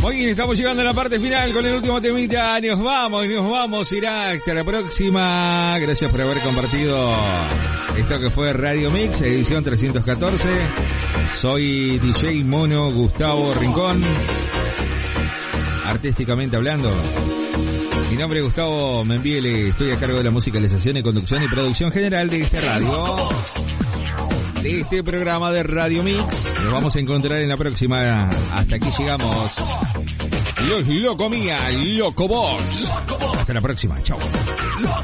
Muy bien, estamos llegando a la parte final con el último temita. Nos vamos, será hasta la próxima. Gracias por haber compartido esto que fue Radio Mix, edición 314. Soy DJ Mono Gustavo Rincón, artísticamente hablando. Mi nombre es Gustavo Membiele, estoy a cargo de la musicalización y conducción y producción general de esta radio, de este programa de Radio Mix. Nos vamos a encontrar en la próxima. Hasta aquí llegamos. Los Loco Mía, Loco Box. Hasta la próxima. Chao.